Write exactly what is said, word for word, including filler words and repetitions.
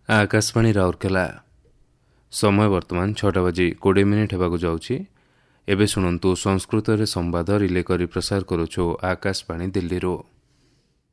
ଆକାଶବାଣୀ ରାଉରକେଲା। ସମୟ ବର୍ତ୍ତମାନ ଛଅଟା ବାଜି କୋଡ଼ିଏ ମିନିଟ୍ ହେବାକୁ ଯାଉଛି। ଏବେ ଶୁଣନ୍ତୁ ସଂସ୍କୃତରେ ସମ୍ବାଦ ରିଲେ କରି ପ୍ରସାର କରୁଛୁ ଆକାଶବାଣୀ ଦିଲ୍ଲୀରୁ।